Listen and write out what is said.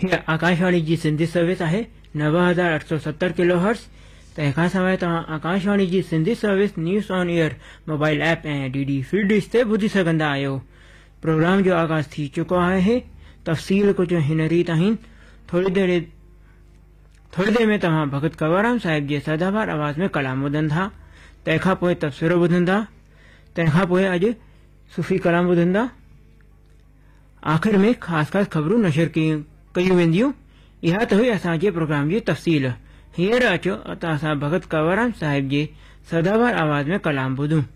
हीअ आकाशवाणी जी सिंधी सर्विस आहे 9870 किलोहर्ट्ज़। तंहिंखां सवाइ तव्हां आकाशवाणी जी Sindhi service news on air mobile app ऐं डीडी फ्री डिश ते ॿुधी सघंदा आहियो। प्रोग्राम जो आगाज़ थी चुको आहे। तफ़सील कुझु हिन रीति आहिनि। थोड़ी देर में तव्हां भगत कंवरराम साहिब जे सदाबहार आवाज़ में कलाम ॿुधंदा। तंहिंखां पोइ तबसरो ॿुधंदा। तंहिंखां पोइ अॼु सूफ़ी कलाम ॿुधंदा। आख़िर में ख़ासि ख़बरूं नशर कयूं वेंदियूं। इहा त हुई असांजे प्रोग्राम जी तफ़सील। हींअर अचो त असां भगत कंवरराम साहिब जे सदाबहार आवाज़ में कलाम ॿुधूं।